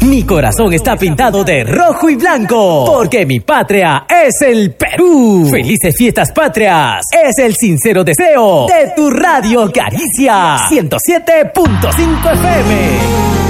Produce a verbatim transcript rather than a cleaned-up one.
Mi corazón está pintado de rojo y blanco, porque mi patria es el Perú. Felices fiestas patrias, es el sincero deseo de tu radio Caricia ciento siete punto cinco F M.